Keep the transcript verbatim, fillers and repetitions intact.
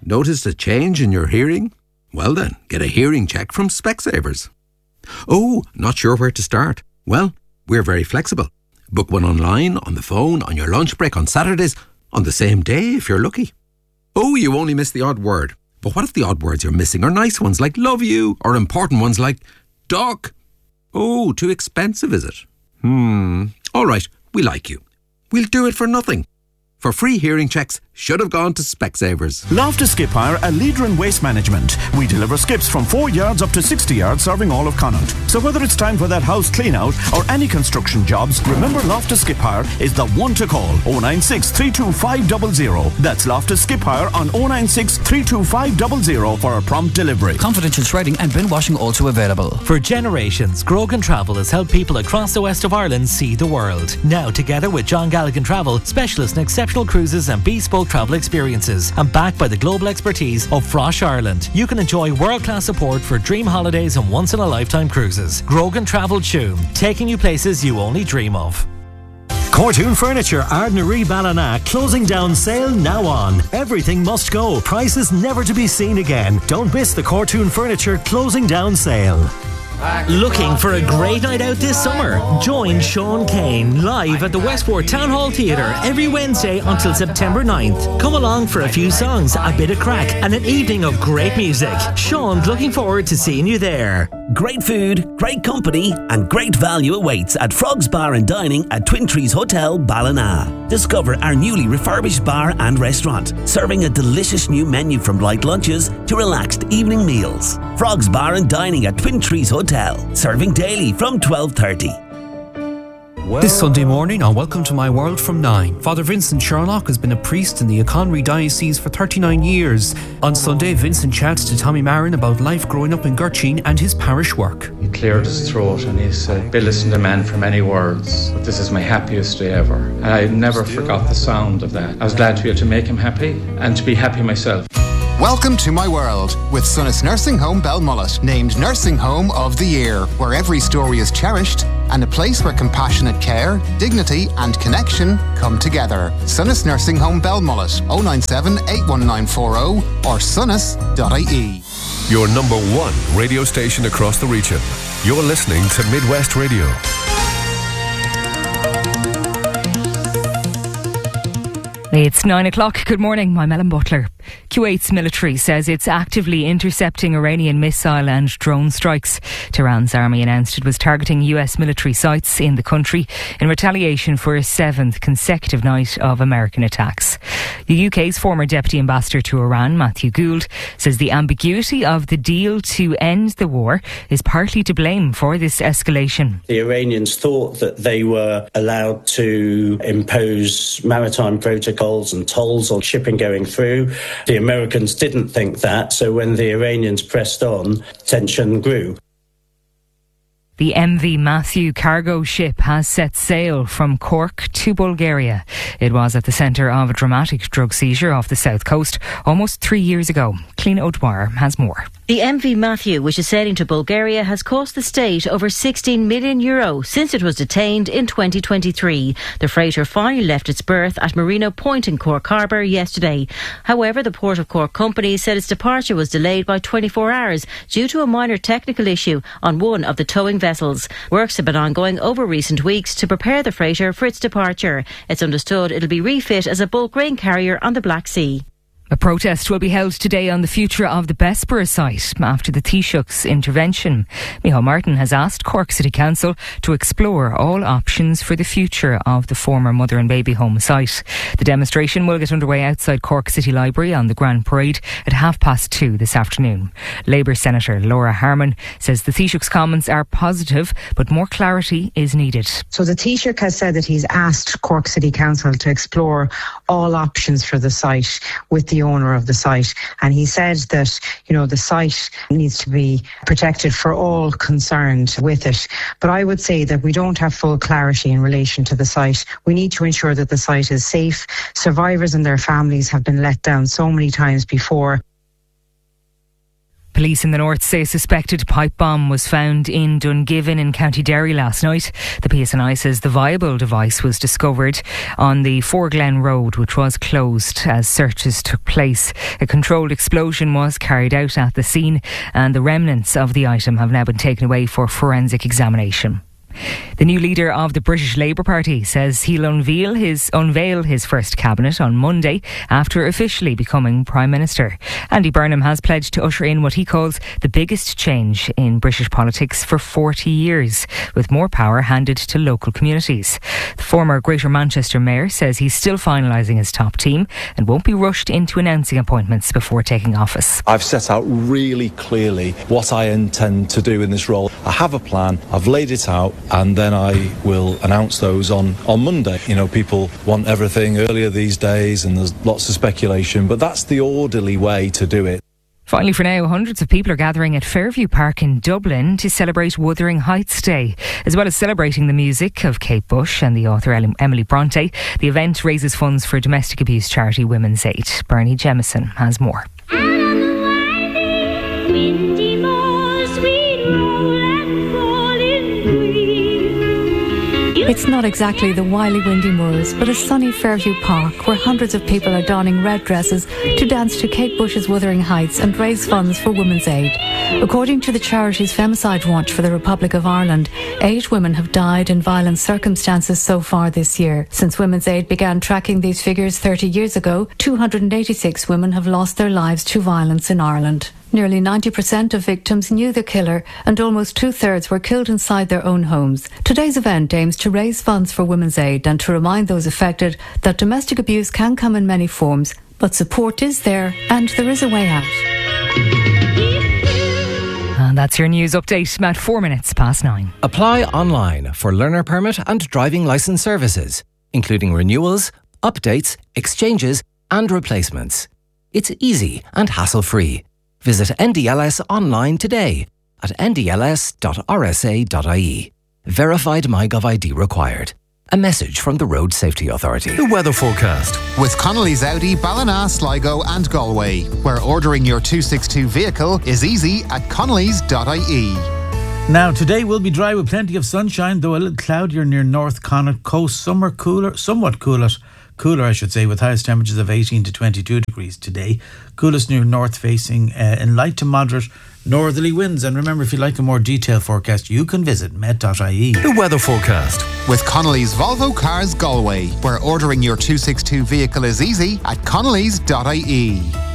Noticed a change in your hearing? Well then, get a hearing check from Specsavers. Oh, not sure where to start? Well, we're very flexible. Book one online, on the phone, on your lunch break, on Saturdays, on the same day if you're lucky. Oh, you only missed the odd word. But what if the odd words you're missing are nice ones like love you, or important ones like duck? Oh, too expensive, is it? Hmm. All right, we like you. We'll do it for nothing. For free hearing checks, should have gone to Specsavers. Loftus Skip Hire, a leader in waste management. We deliver skips from four yards up to sixty yards, serving all of Connaught. So whether it's time for that house clean out or any construction jobs, remember Loftus Skip Hire is the one to call. oh nine six, three two five zero zero. That's Loftus Skip Hire on oh nine six, three two five zero zero for a prompt delivery. Confidential shredding and bin washing also available. For generations, Grogan Travel has helped people across the west of Ireland see the world. Now, together with John Galligan Travel, specialists in exceptional cruises and bespoke travel experiences, and backed by the global expertise of Frosh Ireland, you can enjoy world-class support for dream holidays and once-in-a-lifetime cruises. Grogan Travel Tuam, taking you places you only dream of. Cortoon Furniture, Ardnaree Ballina, closing down sale now on. Everything must go. Prices never to be seen again. Don't miss the Cortoon Furniture closing down sale. Looking for a great night out this summer? Join Sean Kane live at the Westport Town Hall Theatre every Wednesday until September ninth. Come along for a few songs, a bit of crack, and an evening of great music. Sean's looking forward to seeing you there. Great food, great company, and great value awaits at Frogs Bar and Dining at Twin Trees Hotel, Ballina. Discover our newly refurbished bar and restaurant, serving a delicious new menu from light lunches to relaxed evening meals. Frogs Bar and Dining at Twin Trees Hotel, serving daily from twelve thirty. This Sunday morning on Welcome to My World from nine, Father Vincent Sherlock has been a priest in the Conry Diocese for thirty-nine years. On Sunday, Vincent chats to Tommy Marin about life growing up in Gurteen and his parish work. He cleared his throat and he said, "Be listening to man for many words, but this is my happiest day ever." And I never forgot the sound of that. I was glad to be able to make him happy and to be happy myself. Welcome to My World with Sunnis Nursing Home Belmullet, named Nursing Home of the Year, where every story is cherished and a place where compassionate care, dignity and connection come together. Sunnis Nursing Home Belmullet, oh nine seven, eight one nine four oh or sunnis dot I E. Your number one radio station across the region. You're listening to Midwest Radio. It's nine o'clock. Good morning. I'm Ellen Butler. Kuwait's military says it's actively intercepting Iranian missile and drone strikes. Tehran's army announced it was targeting U S military sites in the country in retaliation for a seventh consecutive night of American attacks. The U K's former Deputy Ambassador to Iran, Matthew Gould, says the ambiguity of the deal to end the war is partly to blame for this escalation. The Iranians thought that they were allowed to impose maritime protocols and tolls on shipping going through. The Americans didn't think that, so when the Iranians pressed on, tension grew. The M V Matthew cargo ship has set sail from Cork to Bulgaria. It was at the centre of a dramatic drug seizure off the south coast almost three years ago. Cliona O'Dwyer has more. The M V Matthew, which is sailing to Bulgaria, has cost the state over sixteen million euro since it was detained in twenty twenty-three. The freighter finally left its berth at Marino Point in Cork Harbour yesterday. However, the Port of Cork company said its departure was delayed by twenty-four hours due to a minor technical issue on one of the towing vessels. Works have been ongoing over recent weeks to prepare the freighter for its departure. It's understood it'll be refit as a bulk grain carrier on the Black Sea. A protest will be held today on the future of the Bessborough site after the Taoiseach's intervention. Micheál Martin has asked Cork City Council to explore all options for the future of the former mother and baby home site. The demonstration will get underway outside Cork City Library on the Grand Parade at half past two this afternoon. Labour Senator Laura Harman says the Taoiseach's comments are positive, but more clarity is needed. So the Taoiseach has said that he's asked Cork City Council to explore all options for the site with the the owner of the site, and he said that, you know, the site needs to be protected for all concerned with it. But I would say that we don't have full clarity in relation to the site. We need to ensure that the site is safe. Survivors and their families have been let down so many times before. Police in the north say a suspected pipe bomb was found in Dungiven in County Derry last night. The P S N I says the viable device was discovered on the Foreglen Road, which was closed as searches took place. A controlled explosion was carried out at the scene, and the remnants of the item have now been taken away for forensic examination. The new leader of the British Labour Party says he'll unveil his unveil his first cabinet on Monday after officially becoming Prime Minister. Andy Burnham has pledged to usher in what he calls the biggest change in British politics for forty years, with more power handed to local communities. The former Greater Manchester Mayor says he's still finalising his top team and won't be rushed into announcing appointments before taking office. I've set out really clearly what I intend to do in this role. I have a plan, I've laid it out, and then I will announce those on, on Monday. You know, people want everything earlier these days and there's lots of speculation, but that's the orderly way to do it. Finally, for now, hundreds of people are gathering at Fairview Park in Dublin to celebrate Wuthering Heights Day. As well as celebrating the music of Kate Bush and the author Emily Bronte, the event raises funds for domestic abuse charity Women's Aid. Bernie Jemison has more. It's not exactly the wily windy moors, but a sunny Fairview Park where hundreds of people are donning red dresses to dance to Kate Bush's Wuthering Heights and raise funds for Women's Aid. According to the charity's Femicide Watch for the Republic of Ireland, eight women have died in violent circumstances so far this year. Since Women's Aid began tracking these figures thirty years ago, two hundred eighty-six women have lost their lives to violence in Ireland. Nearly ninety percent of victims knew the killer, and almost two-thirds were killed inside their own homes. Today's event aims to raise funds for Women's Aid and to remind those affected that domestic abuse can come in many forms, but support is there and there is a way out. And that's your news update, about four minutes past nine. Apply online for learner permit and driving licence services, including renewals, updates, exchanges and replacements. It's easy and hassle-free. Visit N D L S online today at n d l s dot r s a dot i e. Verified MyGov I D required. A message from the Road Safety Authority. The weather forecast. With Connolly's Audi, Ballina, Sligo and Galway, where ordering your two sixty-two vehicle is easy at connellys dot i e. Now, today will be dry with plenty of sunshine, though a little cloudier near North Connaught Coast. Summer cooler, somewhat cooler, cooler I should say, with highest temperatures of eighteen to twenty-two degrees today. Coolest near north facing uh, in light to moderate northerly winds. And remember, if you like a more detailed forecast, you can visit met dot i e. The weather forecast. With Connolly's Volvo Cars Galway, where ordering your two sixty-two vehicle is easy at connellys dot i e.